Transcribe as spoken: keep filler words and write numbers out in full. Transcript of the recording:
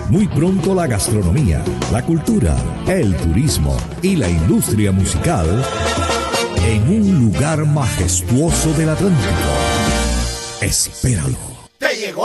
Muy pronto la gastronomía, la cultura, el turismo y la industria musical en un lugar majestuoso del Atlántico. Espéralo. Te llegó